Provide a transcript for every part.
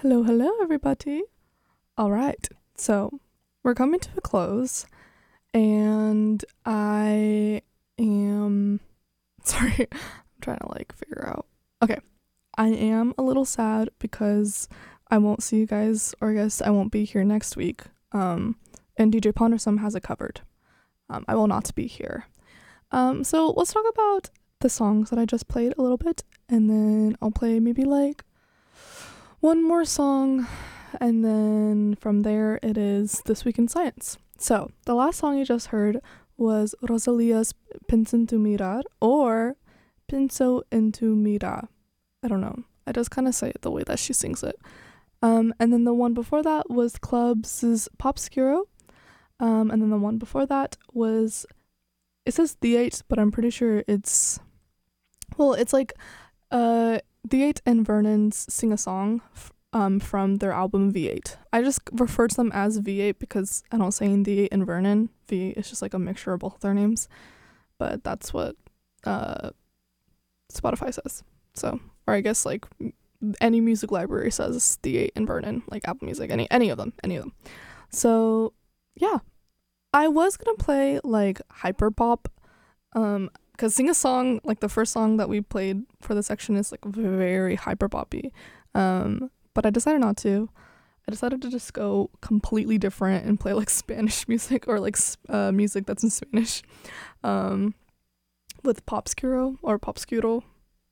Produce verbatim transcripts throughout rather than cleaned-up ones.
Hello, hello, everybody. All right, so we're coming to a close, and I am sorry, I'm trying to like figure out. Okay, I am a little sad because I won't see you guys, or I guess I won't be here next week. Um, and D J Pondersome has it covered. Um, I will not be here. Um, so let's talk about the songs that I just played a little bit, and then I'll play maybe like one more song, and then from there it is This Week in Science. So the last song you just heard was Rosalia's Pienso en tu mirar, or Pienso en tu mirar. I don't know. I just kind of say it the way that she sings it. Um, and then the one before that was Clubs' Popscuro. Um, and then the one before that was, it says The Eight, but I'm pretty sure it's, well, it's like, uh, The Eight and Vernon's Sing a Song f- um, from their album V eight. I just refer to them as V eight because I don't say in The Eight and Vernon. V eight is just like a mixture of both their names, but that's what uh, Spotify says. So, or I guess like any music library says The Eight and Vernon, like Apple Music, any any of them, any of them. So, yeah, I was gonna play like hyperpop, um, because Sing a Song, like the first song that we played for the section, is like very hyper poppy, um but I decided not to. I decided to just go completely different and play like Spanish music, or like uh music that's in Spanish, um with Popscuro or Popscuro.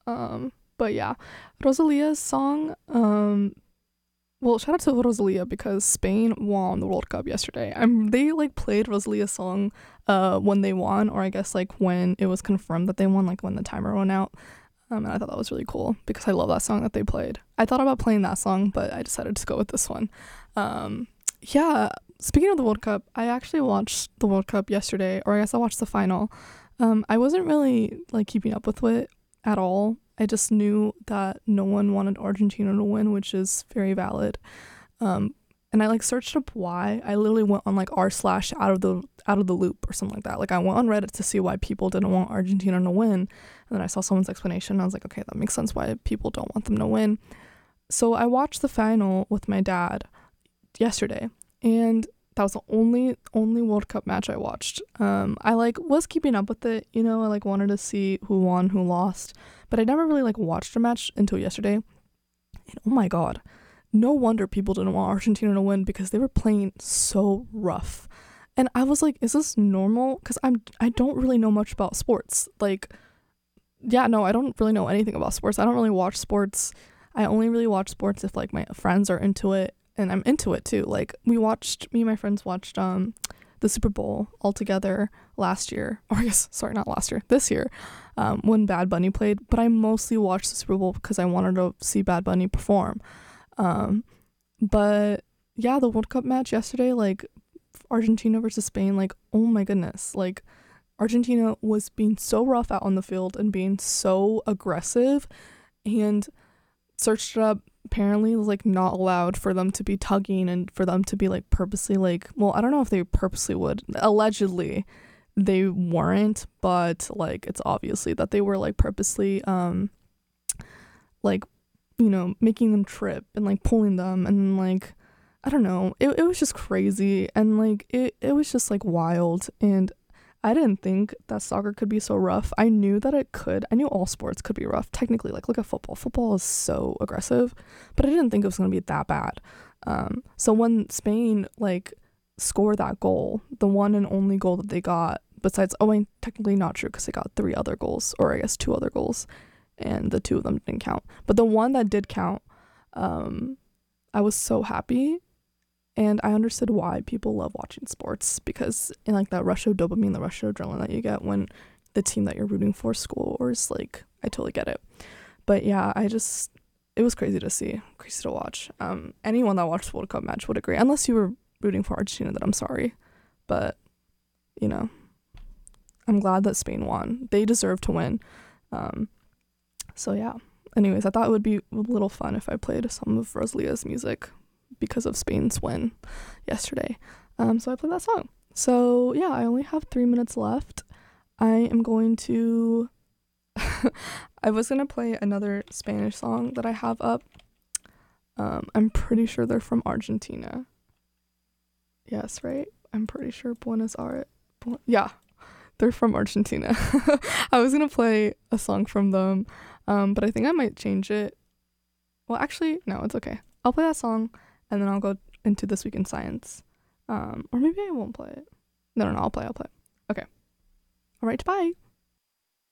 Um but yeah, Rosalia's song, um well, shout out to Rosalia because Spain won the World Cup yesterday. Um, they like played Rosalia's song uh when they won, or I guess like when it was confirmed that they won, like when the timer went out. Um, and I thought that was really cool because I love that song that they played. I thought about playing that song, but I decided to go with this one. Um, yeah. Speaking of the World Cup, I actually watched the World Cup yesterday, or I guess I watched the final. Um, I wasn't really like keeping up with it at all. I just knew that no one wanted Argentina to win, which is very valid. Um, and I like searched up why. I literally went on like r slash out of the out of the loop or something like that. Like I went on Reddit to see why people didn't want Argentina to win, and then I saw someone's explanation. And I was like, okay, that makes sense why people don't want them to win. So I watched the final with my dad yesterday, and that was the only only World Cup match I watched. Um, I like was keeping up with it, you know. I like wanted to see who won, who lost, but I never really like watched a match until yesterday. And oh my god, no wonder people didn't want Argentina to win because they were playing so rough. And I was like, is this normal? Because I'm I don't really know much about sports. Like, yeah, no, I don't really know anything about sports. I don't really watch sports. I only really watch sports if like my friends are into it, and I'm into it too. Like we watched, me and my friends watched um the Super Bowl all together last year, or I guess sorry, not last year, this year, um, when Bad Bunny played. But I mostly watched the Super Bowl because I wanted to see Bad Bunny perform. Um, but yeah, the World Cup match yesterday, like Argentina versus Spain, like oh my goodness, like Argentina was being so rough out on the field and being so aggressive, and searched it up, apparently it was like not allowed for them to be tugging and for them to be like purposely like, well, I don't know if they purposely would, allegedly they weren't, but like it's obviously that they were like purposely um like, you know, making them trip and like pulling them, and like I don't know, it, it was just crazy, and like it, it was just like wild. And I didn't think that soccer could be so rough. I knew that it could. I knew all sports could be rough. Technically, like look at football. Football is so aggressive, but I didn't think it was going to be that bad. Um, so when Spain like scored that goal, the one and only goal that they got, besides, oh, wait, technically not true because they got three other goals, or I guess two other goals, and the two of them didn't count. But the one that did count, um, I was so happy. And I understood why people love watching sports, because in like that rush of dopamine, the rush of adrenaline that you get when the team that you're rooting for scores, like I totally get it. But yeah, I just, it was crazy to see, crazy to watch. Um, anyone that watched the World Cup match would agree, unless you were rooting for Argentina, then I'm sorry. But, you know, I'm glad that Spain won. They deserve to win. Um, so yeah. Anyways, I thought it would be a little fun if I played some of Rosalia's music because of Spain's win yesterday. Um, so I played that song. So yeah, I only have three minutes left. I am going to I was gonna play another Spanish song that I have up, Um, I'm pretty sure they're from Argentina. Yes, right? I'm pretty sure Buenos Aires. Bu- yeah, they're from Argentina. I was gonna play a song from them, um, but I think I might change it. Well, actually, no, it's okay. I'll play that song, and then I'll go into This Week in Science. Um, or maybe I won't play it. No, no, no, I'll play, I'll play. Okay. All right, bye.